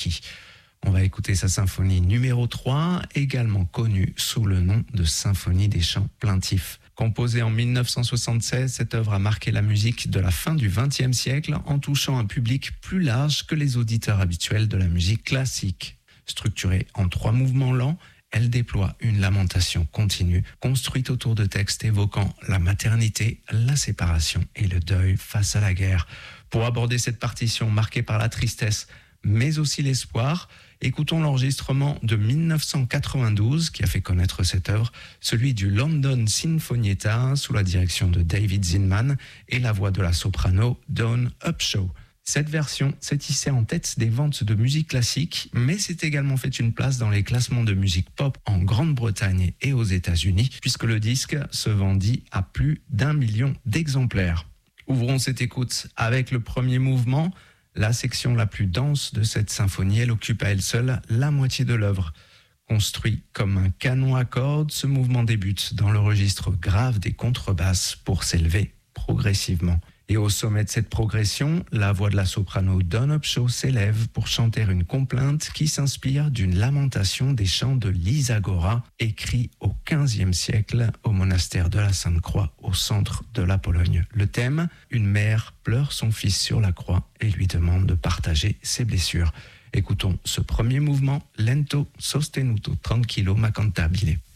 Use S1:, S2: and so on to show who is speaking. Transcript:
S1: On va écouter sa symphonie numéro 3, également connue sous le nom de Symphonie des chants plaintifs. Composée en 1976, cette œuvre a marqué la musique de la fin du XXe siècle en touchant un public plus large que les auditeurs habituels de la musique classique. Structurée en 3 mouvements lents, elle déploie une lamentation continue, construite autour de textes évoquant la maternité, la séparation et le deuil face à la guerre. Pour aborder cette partition marquée par la tristesse, mais aussi l'espoir, écoutons l'enregistrement de 1992 qui a fait connaître cette œuvre, celui du London Sinfonietta sous la direction de David Zinman et la voix de la soprano Dawn Upshaw. Cette version s'est hissée en tête des ventes de musique classique, mais s'est également fait une place dans les classements de musique pop en Grande-Bretagne et aux États-Unis, puisque le disque se vendit à plus d'1 million d'exemplaires. Ouvrons cette écoute avec le premier mouvement. La section la plus dense de cette symphonie, elle occupe à elle seule la moitié de l'œuvre. Construit comme un canon à cordes, ce mouvement débute dans le registre grave des contrebasses pour s'élever progressivement. Et au sommet de cette progression, la voix de la soprano Dawn Upshaw s'élève pour chanter une complainte qui s'inspire d'une lamentation des chants de l'Isagora, écrit au XVe siècle au monastère de la Sainte-Croix au centre de la Pologne. Le thème, une mère pleure son fils sur la croix et lui demande de partager ses blessures. Écoutons ce premier mouvement, lento, sostenuto, tranquillo ma cantabile.